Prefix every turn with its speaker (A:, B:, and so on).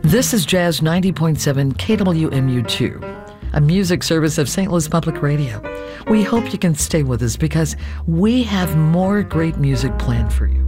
A: This is Jazz 90.7 KWMU2, a music service of St. Louis Public Radio. We hope you can stay with us because we have more great music planned for you.